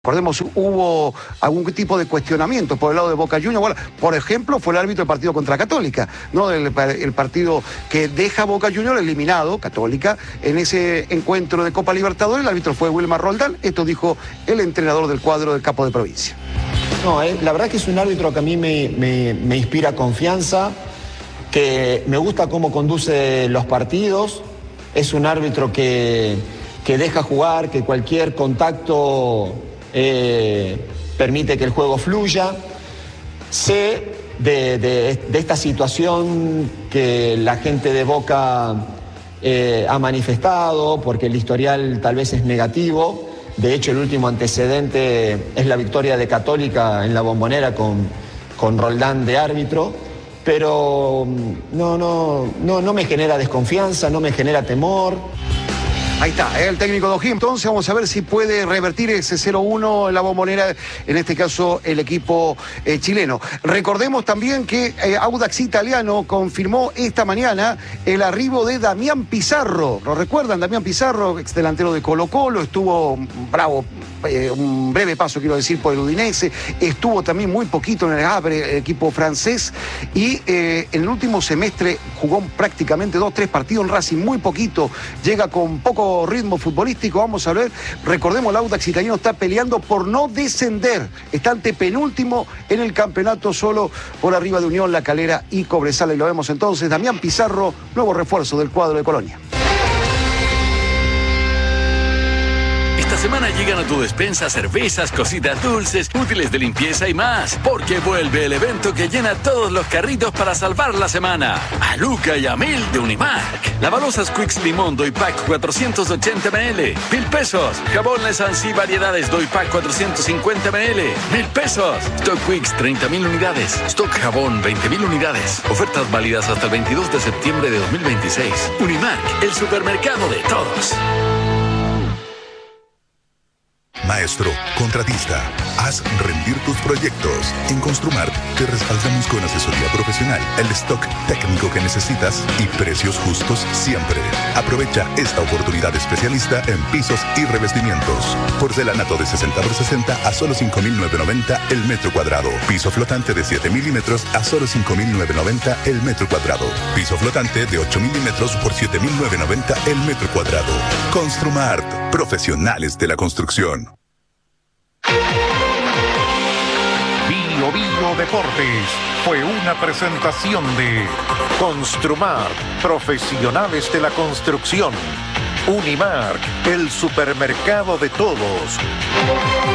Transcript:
Recordemos, hubo algún tipo de cuestionamiento por el lado de Boca Juniors. Bueno, por ejemplo, fue el árbitro del partido contra Católica, ¿no? El partido que deja a Boca Juniors eliminado, Católica, en ese encuentro de Copa Libertadores. El árbitro fue Wilmar Roldán. Esto dijo el entrenador del cuadro del Capo de Provincia. No, la verdad que es un árbitro que a mí me inspira confianza, que me gusta cómo conduce los partidos. Es un árbitro que deja jugar, que cualquier contacto permite que el juego fluya. Sé de esta situación que la gente de Boca ha manifestado, porque el historial tal vez es negativo. De hecho, el último antecedente es la victoria de Católica en la Bombonera con Roldán de árbitro. Pero no me genera desconfianza, no me genera temor. Ahí está, el técnico de O'Higgins. Entonces vamos a ver si puede revertir ese 0-1 en la Bombonera, en este caso el equipo chileno. Recordemos también que Audax Italiano confirmó esta mañana el arribo de Damián Pizarro. ¿Lo recuerdan? Damián Pizarro, ex delantero de Colo-Colo, estuvo bravo, un breve paso quiero decir por el Udinese, estuvo también muy poquito en el Havre, el equipo francés, y en el último semestre jugó prácticamente 2-3 partidos en Racing, muy poquito, llega con poco ritmo futbolístico. Vamos a ver, recordemos, el Audax Italiano está peleando por no descender, está antepenúltimo en el campeonato, solo por arriba de Unión, La Calera y Cobresal. Y lo vemos entonces, Damián Pizarro, nuevo refuerzo del cuadro de Colonia. Esta semana llegan a tu despensa cervezas, cositas dulces, útiles de limpieza y más, porque vuelve el evento que llena todos los carritos para salvar la semana. A Luca y a Mil de Unimark. Lavalosas Quicks Limón Doy Pack 480 ml, 1,000 pesos. Jabón Lesansi Variedades Doy Pack 450 ml, 1,000 pesos. Stock Quicks 30.000 unidades. Stock Jabón 20.000 unidades. Ofertas válidas hasta el 22 de septiembre de 2026. Unimark, el supermercado de todos. Maestro, contratista, haz rendir tus proyectos. En Construmart te respaldamos con asesoría profesional, el stock técnico que necesitas y precios justos siempre. Aprovecha esta oportunidad especialista en pisos y revestimientos. Porcelanato de 60 por 60 a solo 5.990 el metro cuadrado. Piso flotante de 7 milímetros a solo 5.990 el metro cuadrado. Piso flotante de 8 milímetros por 7.990 el metro cuadrado. Construmart, profesionales de la construcción. Bio Deportes fue una presentación de Construmart, profesionales de la construcción. Unimark, el supermercado de todos.